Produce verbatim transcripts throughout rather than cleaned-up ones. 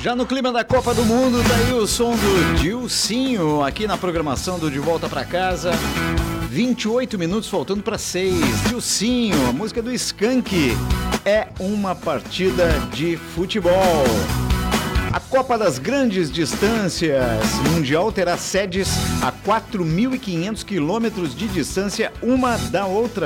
Já no clima da Copa do Mundo, daí o som do Dilcinho aqui na programação do De Volta Pra Casa. vinte e oito minutos faltando para seis. Dilcinho, a música do Skank. É uma partida de futebol. A Copa das Grandes Distâncias Mundial terá sedes a quatro mil e quinhentos quilômetros de distância uma da outra.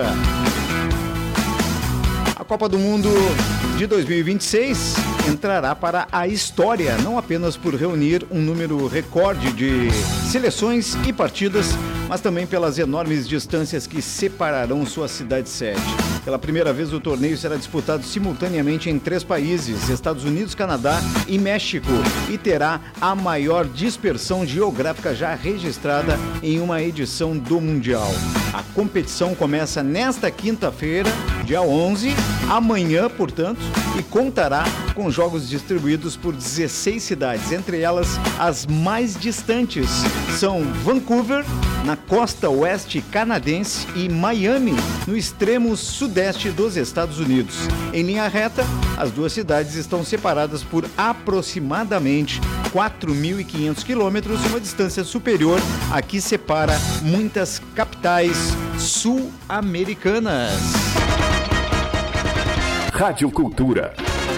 A Copa do Mundo de dois mil e vinte e seis entrará para a história, não apenas por reunir um número recorde de seleções e partidas, mas também pelas enormes distâncias que separarão sua cidade-sede. Pela primeira vez, o torneio será disputado simultaneamente em três países, Estados Unidos, Canadá e México, e terá a maior dispersão geográfica já registrada em uma edição do Mundial. A competição começa nesta quinta-feira, dia onze, amanhã, portanto, e contará com jogos distribuídos por dezesseis cidades, entre elas as mais distantes são Vancouver, na costa oeste canadense, e Miami, no extremo sudeste dos Estados Unidos. Em linha reta, as duas cidades estão separadas por aproximadamente quatro mil e quinhentos quilômetros, uma distância superior à que separa muitas capitais sul-americanas. Rádio Cultura.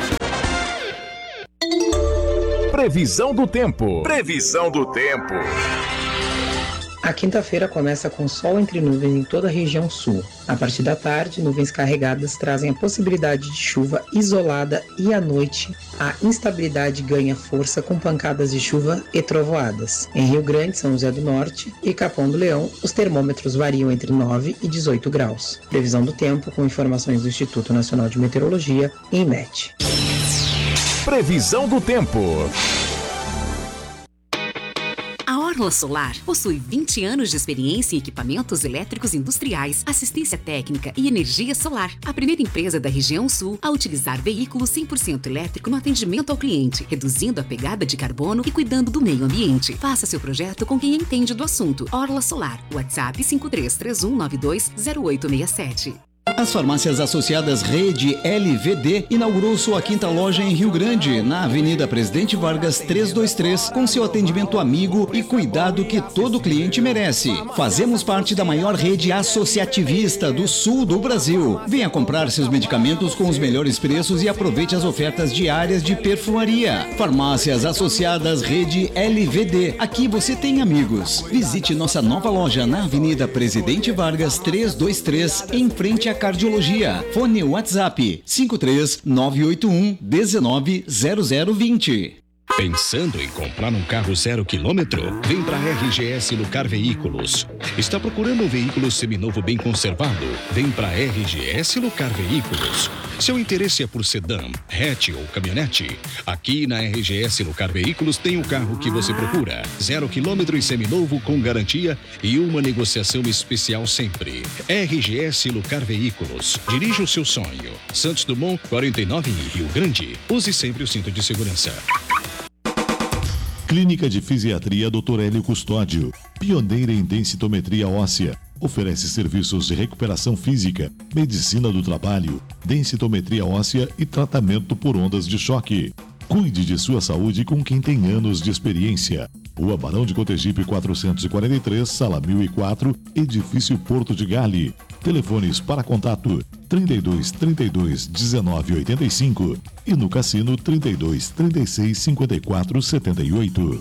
Previsão do tempo. Previsão do tempo. A quinta-feira começa com sol entre nuvens em toda a região sul. A partir da tarde, nuvens carregadas trazem a possibilidade de chuva isolada e à noite a instabilidade ganha força com pancadas de chuva e trovoadas. Em Rio Grande, São José do Norte e Capão do Leão, os termômetros variam entre nove e dezoito graus. Previsão do tempo com informações do Instituto Nacional de Meteorologia e INMET. Previsão do tempo. A Orla Solar possui vinte anos de experiência em equipamentos elétricos industriais, assistência técnica e energia solar. A primeira empresa da região sul a utilizar veículos cem por cento elétrico no atendimento ao cliente, reduzindo a pegada de carbono e cuidando do meio ambiente. Faça seu projeto com quem entende do assunto. Orla Solar. WhatsApp cinco três três um nove dois zero oito seis sete. As farmácias associadas Rede L V D inaugurou sua quinta loja em Rio Grande, na Avenida Presidente Vargas trezentos e vinte e três, com seu atendimento amigo e cuidado que todo cliente merece. Fazemos parte da maior rede associativista do sul do Brasil. Venha comprar seus medicamentos com os melhores preços e aproveite as ofertas diárias de perfumaria. Farmácias associadas Rede L V D. Aqui você tem amigos. Visite nossa nova loja na Avenida Presidente Vargas trezentos e vinte e três, em frente à Cardiologia. Fone WhatsApp cinco três nove oito um um nove zero zero dois zero. Pensando em comprar um carro zero quilômetro? Vem para a R G S Lucar Veículos. Está procurando um veículo seminovo bem conservado? Vem para a R G S Lucar Veículos. Seu interesse é por sedã, hatch ou caminhonete? Aqui na R G S Lucar Veículos tem o carro que você procura. Zero quilômetro e seminovo com garantia e uma negociação especial sempre. R G S Lucar Veículos. Dirija o seu sonho. Santos Dumont, quarenta e nove em Rio Grande. Use sempre o cinto de segurança. Clínica de Fisiatria doutor Hélio Custódio, pioneira em densitometria óssea, oferece serviços de recuperação física, medicina do trabalho, densitometria óssea e tratamento por ondas de choque. Cuide de sua saúde com quem tem anos de experiência. Rua Barão de Cotegipe quatrocentos e quarenta e três, sala mil e quatro, edifício Porto de Gale. Telefones para contato trinta e dois, trinta e dois, dezenove, oitenta e cinco e no cassino trinta e dois, trinta e seis, cinquenta e quatro, setenta e oito.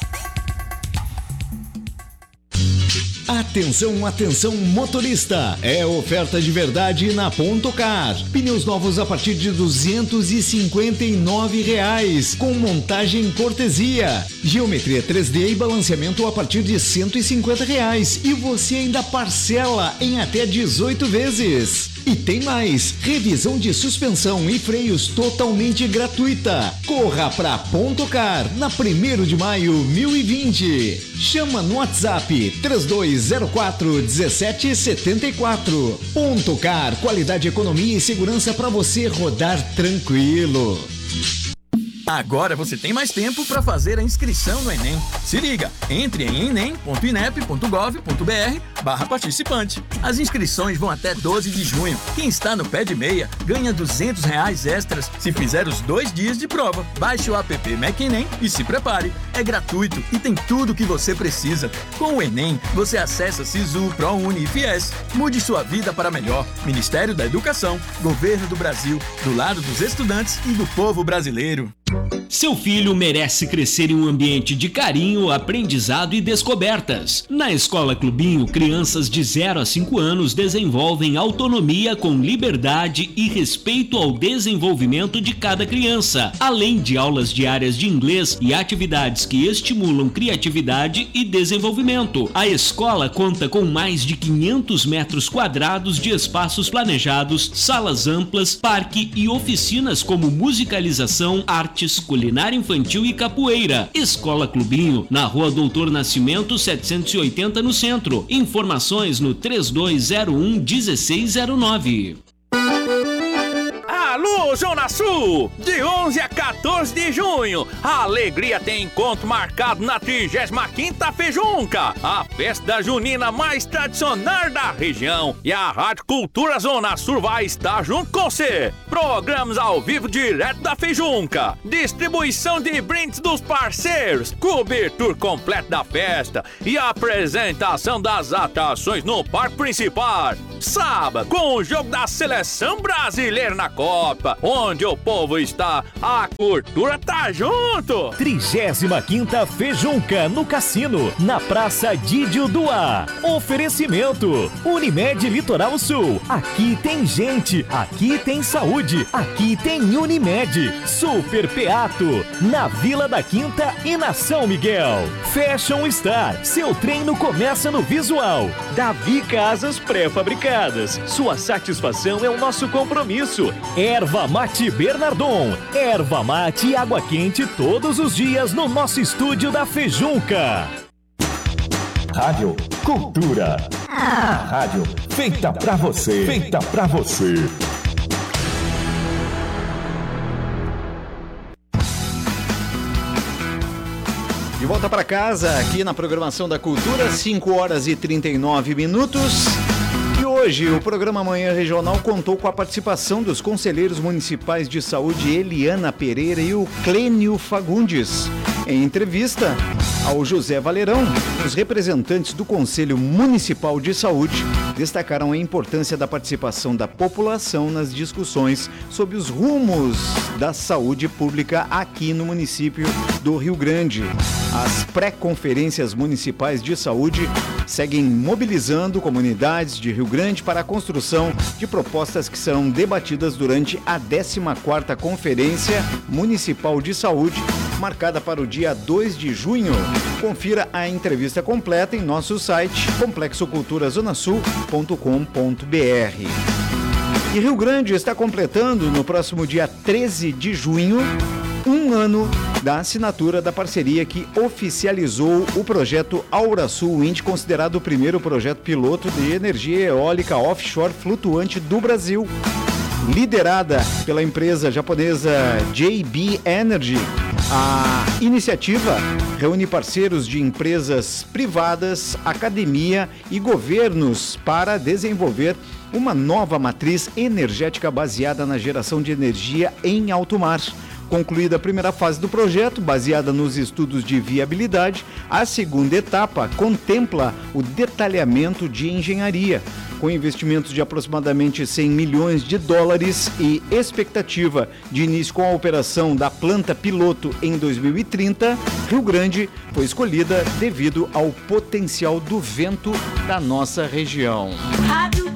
Atenção, atenção motorista! É oferta de verdade na Ponto Car. Pneus novos a partir de duzentos e cinquenta e nove reais, com montagem cortesia. Geometria três D e balanceamento a partir de cento e cinquenta reais. E você ainda parcela em até dezoito vezes. E tem mais, revisão de suspensão e freios totalmente gratuita. Corra pra Ponto Car, na primeiro de maio, mil e vinte. Chama no WhatsApp três dois zero quatro, um sete sete quatro. Ponto Car, qualidade, economia e segurança para você rodar tranquilo. Agora você tem mais tempo para fazer a inscrição no Enem. Se liga, entre em enem ponto inep ponto gov ponto br barra participante. As inscrições vão até doze de junho. Quem está no pé de meia ganha duzentos reais extras se fizer os dois dias de prova. Baixe o app MacEnem e se prepare. É gratuito e tem tudo o que você precisa. Com o Enem, você acessa Sisu, ProUni e Fies. Mude sua vida para melhor. Ministério da Educação, Governo do Brasil, do lado dos estudantes e do povo brasileiro. Seu filho merece crescer em um ambiente de carinho, aprendizado e descobertas. Na Escola Clubinho, crianças de zero a cinco anos desenvolvem autonomia com liberdade e respeito ao desenvolvimento de cada criança, além de aulas diárias de inglês e atividades que estimulam criatividade e desenvolvimento. A escola conta com mais de quinhentos metros quadrados de espaços planejados, salas amplas, parque e oficinas como musicalização, artes, culinária infantil e capoeira. Escola Clubinho, na Rua Doutor Nascimento setecentos e oitenta, no centro. Informações no três dois zero um, um seis zero nove. Alô, Zona Sul! De onze a quatorze de junho, a Alegria tem encontro marcado na trigésima quinta Fejunca, a festa junina mais tradicional da região. E a Rádio Cultura Zona Sul vai estar junto com você. Programas ao vivo direto da Fejunca, distribuição de brindes dos parceiros, cobertura completa da festa e apresentação das atrações no parque principal. Sábado, com o jogo da Seleção Brasileira na Copa, onde o povo está, a cultura tá junto. trigésima quinta Fejunca no Cassino, na Praça Dídio Duá. Oferecimento: Unimed Litoral Sul. Aqui tem gente, aqui tem saúde, aqui tem Unimed. Super Peato, na Vila da Quinta e na São Miguel. Fashion Star, seu treino começa no visual. Davi Casas Pré-Fabricadas, sua satisfação é o nosso compromisso. Erva Mate Bernardon, erva mate e água quente todos os dias no nosso estúdio da Fejunca. Rádio Cultura. A rádio feita pra você, feita pra você. De volta para casa, aqui na programação da Cultura, cinco horas e trinta e nove minutos. E hoje o programa Manhã Regional contou com a participação dos conselheiros municipais de saúde Eliana Pereira e o Clênio Fagundes. Em entrevista ao José Valerão, os representantes do Conselho Municipal de Saúde destacaram a importância da participação da população nas discussões sobre os rumos da saúde pública aqui no município do Rio Grande. As pré-conferências municipais de saúde seguem mobilizando comunidades de Rio Grande para a construção de propostas que serão debatidas durante a décima quarta Conferência Municipal de Saúde, marcada para o dia dois de junho. Confira a entrevista completa em nosso site complexo cultura zona sul ponto com ponto b r. E Rio Grande está completando no próximo dia treze de junho um ano da assinatura da parceria que oficializou o projeto Aura Sul Wind, considerado o primeiro projeto piloto de energia eólica offshore flutuante do Brasil. Liderada pela empresa japonesa J B Energy, a iniciativa reúne parceiros de empresas privadas, academia e governos para desenvolver uma nova matriz energética baseada na geração de energia em alto mar. Concluída a primeira fase do projeto, baseada nos estudos de viabilidade, a segunda etapa contempla o detalhamento de engenharia. Com investimentos de aproximadamente cem milhões de dólares e expectativa de início com a operação da planta piloto em dois mil e trinta, Rio Grande foi escolhida devido ao potencial do vento da nossa região. Rádio